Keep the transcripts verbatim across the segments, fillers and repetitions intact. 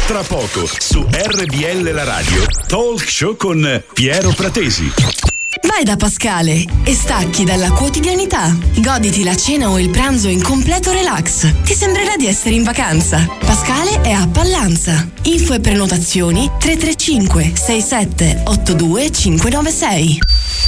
Tra poco su R B L La Radio, Talk Show con Piero Pratesi. Vai da Pascale e stacchi dalla quotidianità. Goditi la cena o il pranzo in completo relax. Ti sembrerà di essere in vacanza. Pascale è a Pallanza. Info e prenotazioni tre tre cinque sei sette otto due cinque nove sei.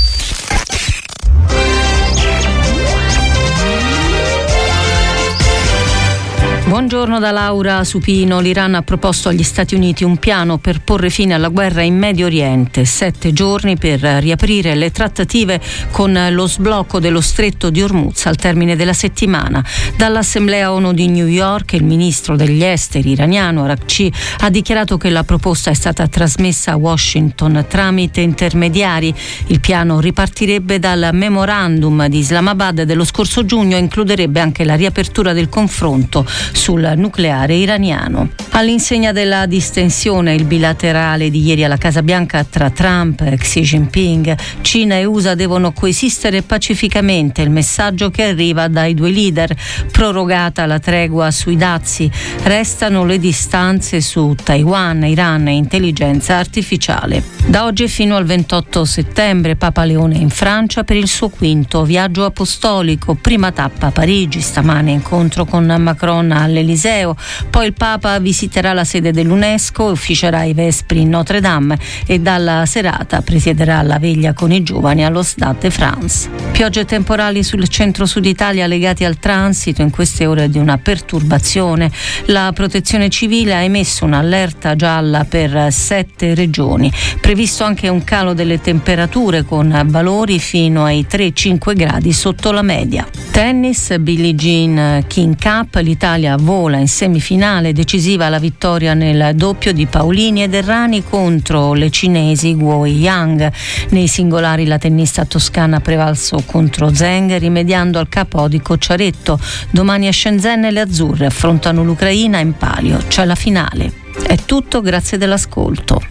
Buongiorno da Laura Supino. L'Iran ha proposto agli Stati Uniti un piano per porre fine alla guerra in Medio Oriente. Sette giorni per riaprire le trattative con lo sblocco dello stretto di Hormuz al termine della settimana. Dall'Assemblea ONU di New York il ministro degli esteri iraniano Araghchi ha dichiarato che la proposta è stata trasmessa a Washington tramite intermediari. Il piano ripartirebbe dal memorandum di Islamabad dello scorso giugno e includerebbe anche la riapertura del confronto sul nucleare iraniano. All'insegna della distensione, il bilaterale di ieri alla Casa Bianca tra Trump e Xi Jinping, Cina e U S A devono coesistere pacificamente, il messaggio che arriva dai due leader. Prorogata la tregua sui dazi, restano le distanze su Taiwan, Iran e intelligenza artificiale. Da oggi fino al ventotto settembre Papa Leone è in Francia per il suo quinto viaggio apostolico, prima tappa a Parigi, stamane incontro con Macron all'Eliseo, poi il Papa visiterà la sede dell'UNESCO, ufficerà i Vespri in Notre Dame e dalla serata presiederà la veglia con i giovani allo Stade de France. Piogge temporali sul centro-sud Italia legati al transito, in queste ore di una perturbazione. La Protezione Civile ha emesso un'allerta gialla per sette regioni. Previsto anche un calo delle temperature con valori fino ai tre cinque gradi sotto la media. Tennis, Billie Jean King Cup, l'Italia vola in semifinale decisiva la vittoria nel doppio di Paolini ed Errani contro le cinesi Guo e Yang. Nei singolari la tennista toscana ha prevalso contro Zheng rimediando al K O di Cocciaretto. Domani a Shenzhen le azzurre affrontano l'Ucraina in palio. C'è la finale. È tutto, grazie dell'ascolto.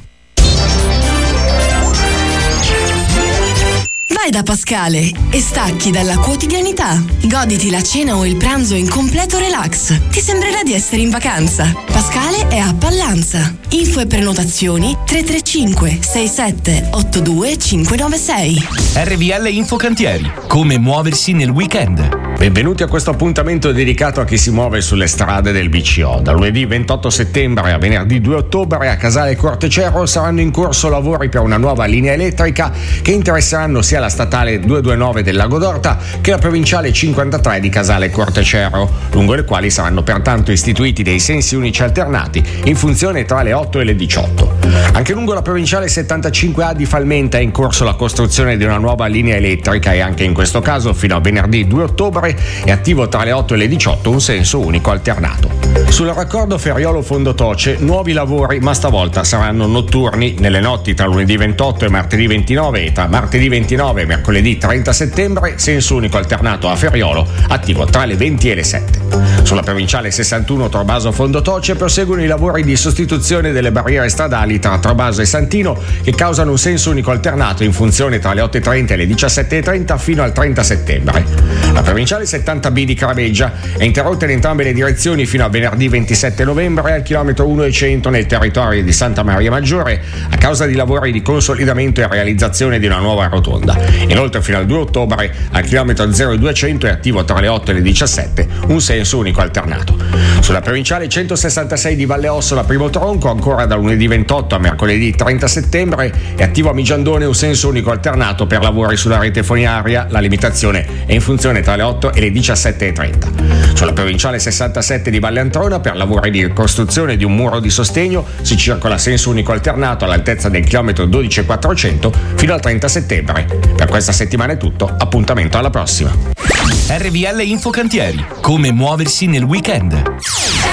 Vai da Pascale e stacchi dalla quotidianità. Goditi la cena o il pranzo in completo relax. Ti sembrerà di essere in vacanza. Pascale è a Pallanza. Info e prenotazioni tre tre cinque sei sette otto due cinque nove sei. R V L Infocantieri. Come muoversi nel weekend. Benvenuti a questo appuntamento dedicato a chi si muove sulle strade del B C O. Da lunedì ventotto settembre a venerdì due ottobre a Casale Cortecero saranno in corso lavori per una nuova linea elettrica che interesseranno sia la statale duecentoventinove del Lago d'Orta che la provinciale cinquantatré di Casale Cortecero, lungo le quali saranno pertanto istituiti dei sensi unici alternati in funzione tra le otto e le diciotto. Anche lungo la provinciale settantacinque A di Falmenta è in corso la costruzione di una nuova linea elettrica e anche in questo caso fino a venerdì due ottobre è attivo tra le otto e le diciotto un senso unico alternato. Sul raccordo Ferriolo-Fondotoce nuovi lavori, ma stavolta saranno notturni nelle notti tra lunedì ventotto e martedì ventinove e tra martedì ventinove e mercoledì trenta settembre senso unico alternato a Ferriolo attivo tra le venti e le sette. Sulla provinciale sessantuno Trobaso-Fondotoce proseguono i lavori di sostituzione delle barriere stradali tra Trobaso e Santino che causano un senso unico alternato in funzione tra le otto e trenta e le diciassette e trenta fino al trenta settembre. La provinciale settanta B di Caraveggia è interrotta in entrambe le direzioni fino a venerdì ventisette novembre al chilometro uno e cento nel territorio di Santa Maria Maggiore a causa di lavori di consolidamento e realizzazione di una nuova rotonda. Inoltre fino al due ottobre al chilometro zero duecento è attivo tra le otto e le diciassette un senso unico alternato. Sulla provinciale centosessantasei di Valle Ossola primo tronco ancora da lunedì ventotto a mercoledì trenta settembre è attivo a Migiandone un senso unico alternato per lavori sulla rete fognaria. La limitazione è in funzione tra le otto e le diciassette e trenta. Sulla provinciale sessantasette di Valle Antrona per lavori di ricostruzione di un muro di sostegno si circola senso unico alternato all'altezza del chilometro dodici e quattrocento fino al trenta settembre. Per questa settimana è tutto, appuntamento alla prossima. R V L Infocantieri. Come muoversi nel weekend.